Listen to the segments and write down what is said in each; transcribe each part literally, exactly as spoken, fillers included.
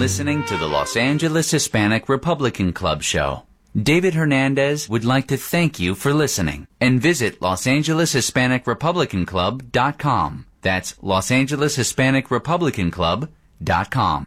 listening to the Los Angeles Hispanic Republican Club show. David Hernandez would like to thank you for listening and visit Los Angeles Hispanic Republican Club dot com. That's Los Angeles Hispanic Republican Club dot com.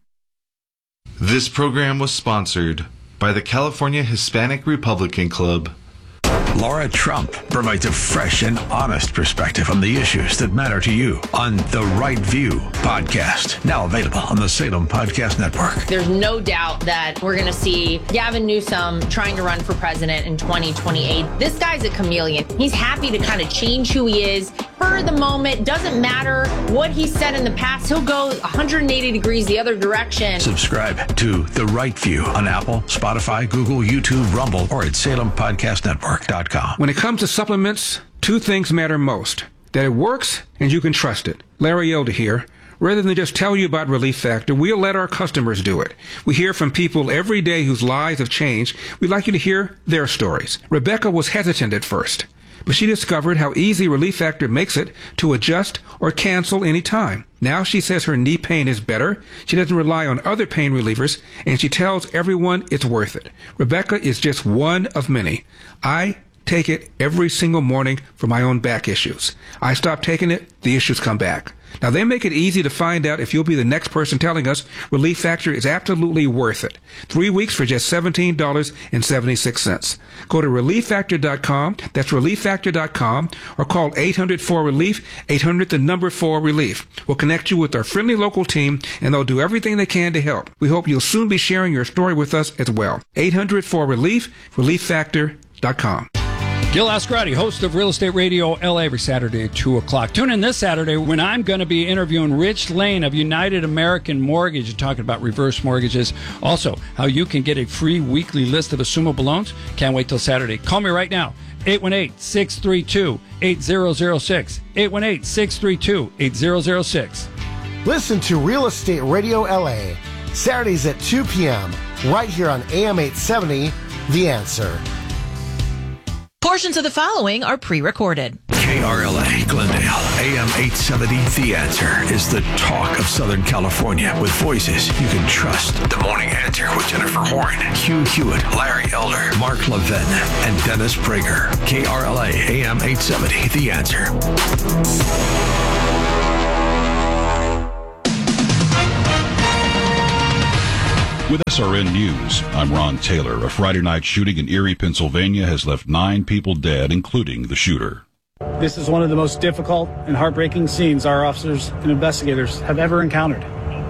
This program was sponsored by the California Hispanic Republican Club. Laura Trump provides a fresh and honest perspective on the issues that matter to you on The Right View podcast, now available on the Salem Podcast Network. There's no doubt that we're going to see Gavin Newsom trying to run for president in twenty twenty-eight. This guy's a chameleon. He's happy to kind of change who he is for the moment. Doesn't matter what he said in the past. He'll go one hundred eighty degrees the other direction. Subscribe to The Right View on Apple, Spotify, Google, YouTube, Rumble, or at Salem Podcast Network dot com. When it comes to supplements, two things matter most: that it works and you can trust it. Larry Elder here. Rather than just tell you about Relief Factor, we'll let our customers do it. We hear from people every day whose lives have changed. We'd like you to hear their stories. Rebecca was hesitant at first, but she discovered how easy Relief Factor makes it to adjust or cancel any time. Now she says her knee pain is better, she doesn't rely on other pain relievers, and she tells everyone it's worth it. Rebecca is just one of many. I take it every single morning for my own back issues. I stop taking it, the issues come back. Now, they make it easy to find out if you'll be the next person telling us Relief Factor is absolutely worth it. Three weeks for just seventeen dollars and seventy-six cents. Go to relief factor dot com, that's relief factor dot com, or call eight hundred four relief, eight hundred the number four relief. We'll connect you with our friendly local team, and they'll do everything they can to help. We hope you'll soon be sharing your story with us as well. eight hundred four relief, relief factor dot com. Gil Ascarati, host of Real Estate Radio L A, every Saturday at two o'clock. Tune in this Saturday when I'm going to be interviewing Rich Lane of United American Mortgage, talking about reverse mortgages. Also, how you can get a free weekly list of assumable loans. Can't wait till Saturday. Call me right now, eight one eight, six three two, eight zero zero six, eight one eight, six three two, eight zero zero six. Listen to Real Estate Radio L A, Saturdays at two p.m., right here on A M eight seventy, The Answer. Portions of the following are pre-recorded. K R L A Glendale, A M eight seventy, The Answer is the talk of Southern California with voices you can trust. The Morning Answer with Jennifer Horn, Hugh Hewitt, Larry Elder, Mark Levin, and Dennis Prager. K R L A, A M eight seventy, The Answer. With S R N News, I'm Ron Taylor. A Friday night shooting in Erie, Pennsylvania has left nine people dead, including the shooter. This is one of the most difficult and heartbreaking scenes our officers and investigators have ever encountered.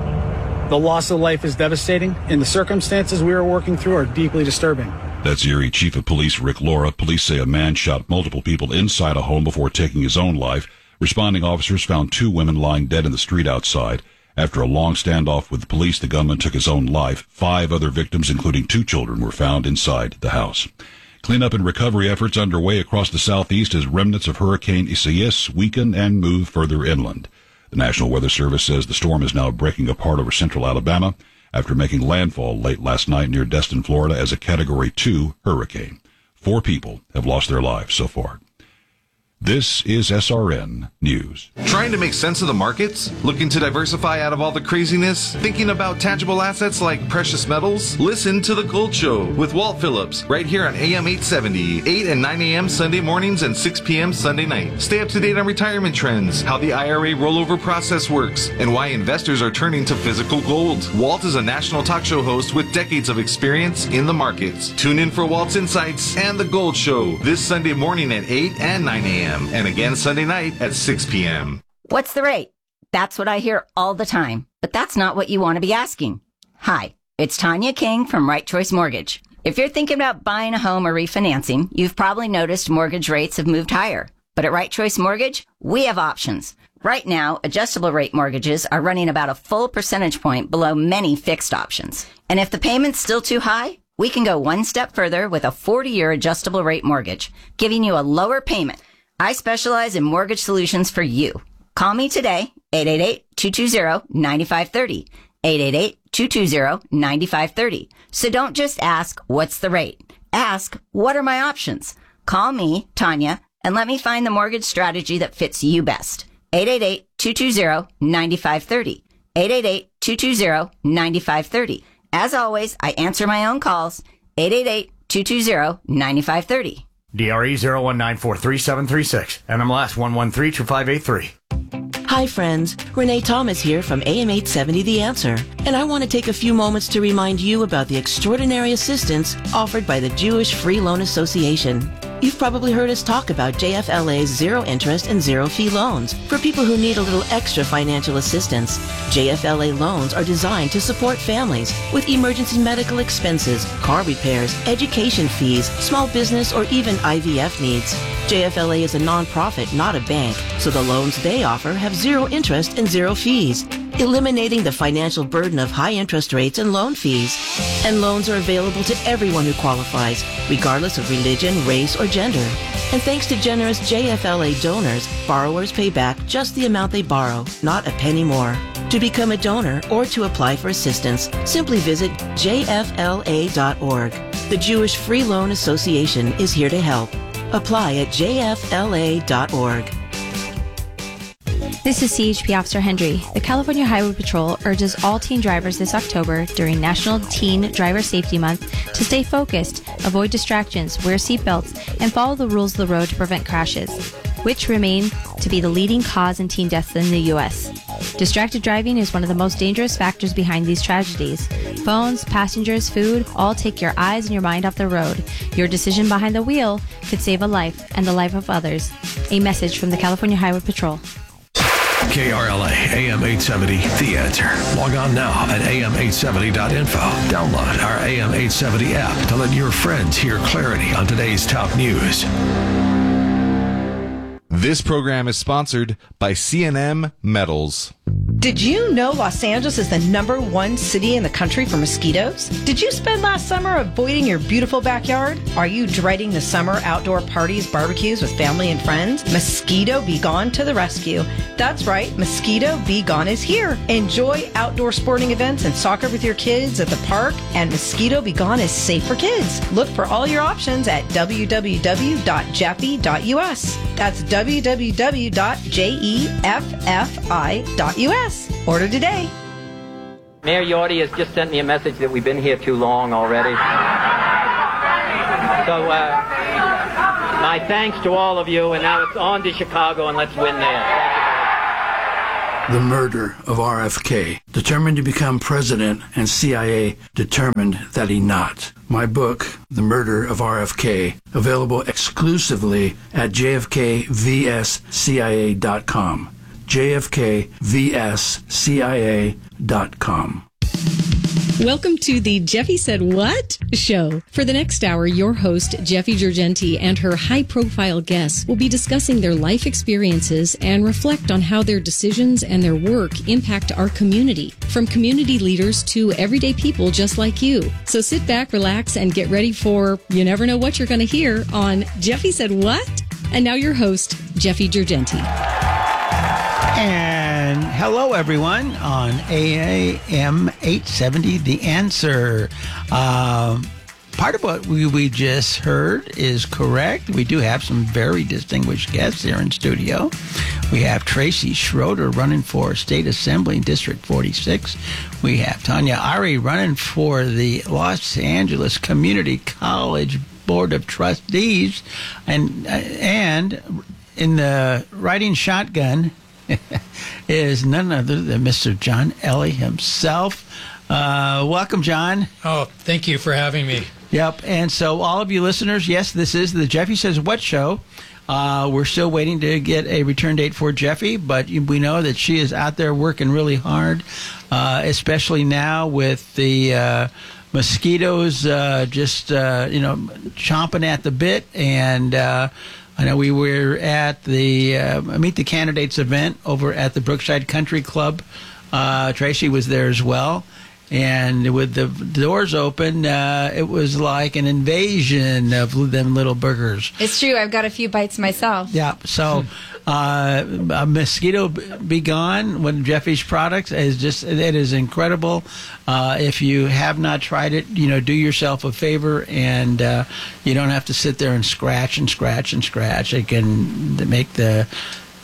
The loss of life is devastating, and the circumstances we are working through are deeply disturbing. That's Erie Chief of Police Rick Laura. Police say a man shot multiple people inside a home before taking his own life. Responding officers found two women lying dead in the street outside. After a long standoff with the police, the gunman took his own life. Five other victims, including two children, were found inside the house. Cleanup and recovery efforts underway across the southeast as remnants of Hurricane Isaias weaken and move further inland. The National Weather Service says the storm is now breaking apart over central Alabama after making landfall late last night near Destin, Florida as a Category two hurricane. Four people have lost their lives so far. This is S R N News. Trying to make sense of the markets? Looking to diversify out of all the craziness? Thinking about tangible assets like precious metals? Listen to The Gold Show with Walt Phillips right here on A M eight seventy, eight and nine a.m. Sunday mornings and six p.m. Sunday night. Stay up to date on retirement trends, how the I R A rollover process works, and why investors are turning to physical gold. Walt is a national talk show host with decades of experience in the markets. Tune in for Walt's Insights and The Gold Show this Sunday morning at eight and nine a.m. and again Sunday night at six p.m. What's the rate? That's what I hear all the time, but that's not what you want to be asking. Hi, it's Tanya King from Right Choice Mortgage. If you're thinking about buying a home or refinancing, you've probably noticed mortgage rates have moved higher. But at Right Choice Mortgage, we have options. Right now, adjustable rate mortgages are running about a full percentage point below many fixed options. And if the payment's still too high, we can go one step further with a forty-year adjustable rate mortgage, giving you a lower payment. I specialize in mortgage solutions for you. Call me today, eight eight eight, two two zero, nine five three zero, eight eight eight, two two zero, nine five three zero. So don't just ask, what's the rate? Ask, what are my options? Call me, Tanya, and let me find the mortgage strategy that fits you best. eight eight eight, two two zero, nine five three zero. eight eight eight, two two zero, nine five three zero. As always, I answer my own calls, eight eight eight, two two zero, nine five three zero. D R E zero one nine four three seven three six. N M L S one one three two five eight three. Hi friends, Renee Thomas here from A M eight seventy The Answer, and I want to take a few moments to remind you about the extraordinary assistance offered by the Jewish Free Loan Association. You've probably heard us talk about J F L A's zero interest and zero fee loans for people who need a little extra financial assistance. J F L A loans are designed to support families with emergency medical expenses, car repairs, education fees, small business, or even I V F needs. J F L A is a nonprofit, not a bank, so the loans they offer have zero interest and zero fees, eliminating the financial burden of high interest rates and loan fees. And loans are available to everyone who qualifies, regardless of religion, race, or gender. And thanks to generous J F L A donors, borrowers pay back just the amount they borrow, not a penny more. To become a donor or to apply for assistance, simply visit J F L A dot org. The Jewish Free Loan Association is here to help. Apply at J F L A dot org. This is C H P Officer Hendry. The California Highway Patrol urges all teen drivers this October during National Teen Driver Safety Month to stay focused, avoid distractions, wear seatbelts, and follow the rules of the road to prevent crashes, which remain to be the leading cause in teen deaths in the U S. Distracted driving is one of the most dangerous factors behind these tragedies. Phones, passengers, food, all take your eyes and your mind off the road. Your decision behind the wheel could save a life and the life of others. A message from the California Highway Patrol. K R L A, A M eight seventy, The Answer. Log on now at A M eight seventy dot info. Download our A M eight seventy app to let your friends hear clarity on today's top news. This program is sponsored by C and M Metals. Did you know Los Angeles is the number one city in the country for mosquitoes? Did you spend last summer avoiding your beautiful backyard? Are you dreading the summer outdoor parties, barbecues with family and friends? Mosquito Be Gone to the rescue. That's right, Mosquito Be Gone is here. Enjoy outdoor sporting events and soccer with your kids at the park, and Mosquito Be Gone is safe for kids. Look for all your options at w w w dot jeffy dot u s. That's w w w dot jeffy dot u s. Order today. Mayor Yorty has just sent me a message that we've been here too long already. So, uh, my thanks to all of you, and now it's on to Chicago, and let's win there. The murder of R F K. Determined to become president, and C I A determined that he not. My book, The Murder of R F K, available exclusively at j f k v s c i a dot com. j f k v s c i a dot com. Welcome to the Jeffy Said What show. For the next hour, your host, Jeffy Georgenti, and her high-profile guests will be discussing their life experiences and reflect on how their decisions and their work impact our community, from community leaders to everyday people just like you. So sit back, relax, and get ready for you never know what you're going to hear on Jeffy Said What? And now your host, Jeffy Georgenti. And hello, everyone, on A M eight seventy, The Answer. Um, part of what we, we just heard is correct. We do have some very distinguished guests here in studio. We have Tracy Schroeder running for State Assembly in District forty-six. We have Tanya Ari running for the Los Angeles Community College Board of Trustees. And, and in the riding shotgun is none other than Mister John Ellie himself. Uh, welcome, John. Oh, thank you for having me. Yep. And so all of you listeners, yes, this is the Jeffy Says What show. Uh, we're still waiting to get a return date for Jeffy, but we know that she is out there working really hard, uh, especially now with the uh, mosquitoes uh, just, uh, you know, chomping at the bit. And uh I know we were at the uh, Meet the Candidates event over at the Brookside Country Club. Uh, Tracy was there as well. And with the doors open, uh, it was like an invasion of them little burgers. It's true. I've got a few bites myself. Yeah. So uh, a Mosquito Be Gone, one of Jeffy's products, is just, it is incredible. Uh, if you have not tried it, you know, do yourself a favor, and uh, you don't have to sit there and scratch and scratch and scratch. It can make the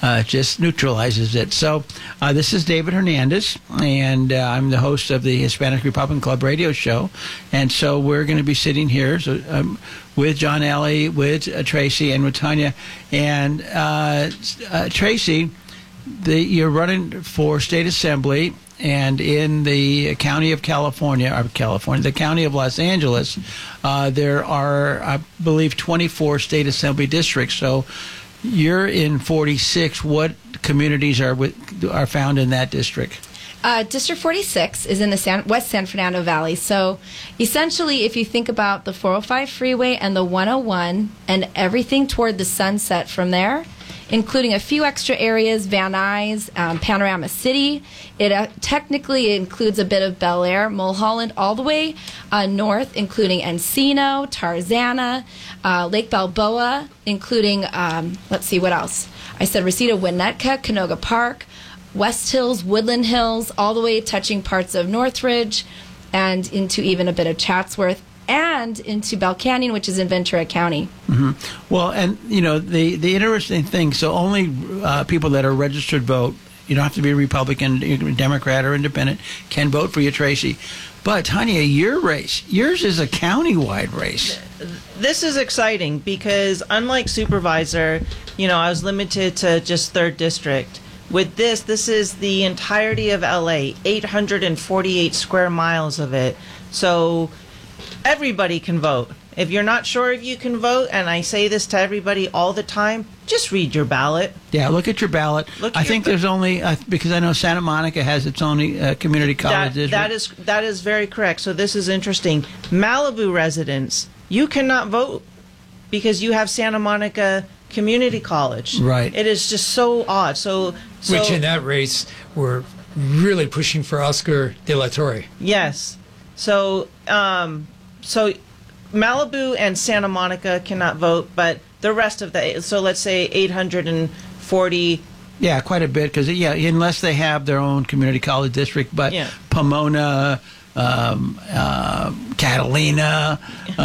uh, just neutralizes it. So uh, this is David Hernandez, and uh, I'm the host of the Hispanic Republican Club radio show. And so we're going to be sitting here so, um, with John Ellie, with uh, Tracy, and with Tanya. And uh, uh, Tracy, the, you're running for state assembly. And in the county of California, or California, the county of Los Angeles, uh, there are, I believe, twenty-four state assembly districts. So you're in forty-six. What communities are with, are found in that district? Uh, District forty-six is in the San, West San Fernando Valley. So essentially, if you think about the four oh five freeway and the one oh one and everything toward the sunset from there, including a few extra areas, Van Nuys, um, Panorama City. It uh, technically includes a bit of Bel Air, Mulholland, all the way uh, north, including Encino, Tarzana, uh, Lake Balboa, including, um, let's see, what else? I said Reseda, Winnetka, Canoga Park, West Hills, Woodland Hills, all the way touching parts of Northridge and into even a bit of Chatsworth, and into Bell Canyon, which is in Ventura County. Mm-hmm. Well, and, you know, the, the interesting thing, so only uh, people that are registered vote, you don't have to be a Republican, Democrat, or Independent, can vote for you, Tracy. But, Tanya, your race, yours is a county-wide race. This is exciting because, unlike supervisor, you know, I was limited to just third district. With this, this is the entirety of L A, eight hundred forty-eight square miles of it. So everybody can vote. If you're not sure if you can vote, and I say this to everybody all the time, just read your ballot. Yeah, look at your ballot. Look I at think your there's only, uh, because I know Santa Monica has its own uh, community college that, district. that is that is very correct. So this is interesting. Malibu residents, you cannot vote because you have Santa Monica Community College. Right. It is just so odd. So, so Which in that race, we're really pushing for Oscar De La Torre. Yes. So, um, so Malibu and Santa Monica cannot vote, but the rest of the, so let's say eight hundred forty. Yeah, quite a bit, because, yeah, unless they have their own community college district, but Yeah. Pomona, um, uh, Catalina,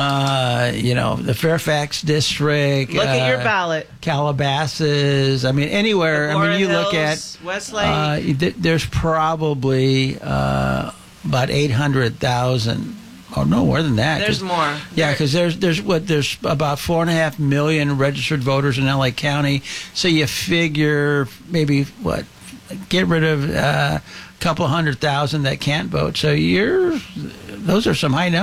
uh, you know, the Fairfax district. Look at your uh, ballot. Calabasas. I mean, anywhere. I Laura mean, you Hills, look at Westlake. Uh, th- there's probably uh, about eight hundred thousand. Oh, no, more than that. There's 'Cause- more. Yeah, because there's there's what there's about four and a half million registered voters in L A County. So you figure maybe what get rid of uh, a couple hundred thousand that can't vote. So you're those are some high numbers.